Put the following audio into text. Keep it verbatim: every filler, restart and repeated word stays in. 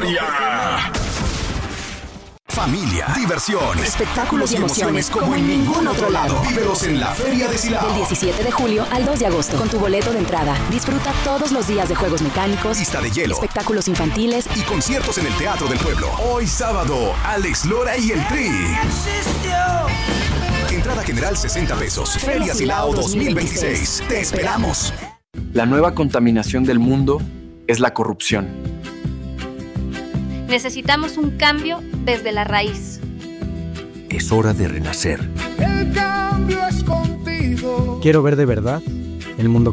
historia. Familia, diversión, espectáculos y emociones como en ningún otro lado. Vívelos en la Feria de Silao. Del diecisiete de julio al dos de agosto. Con tu boleto de entrada. Disfruta todos los días de juegos mecánicos, pista de hielo, espectáculos infantiles y conciertos en el Teatro del Pueblo. Hoy sábado, Alex Lora y el Tri. Entrada general sesenta pesos. Feria Silao dos mil veintiséis. Te esperamos. La nueva contaminación del mundo es la corrupción. Necesitamos un cambio desde la raíz. Es hora de renacer. El cambio es contigo. Quiero ver de verdad el mundo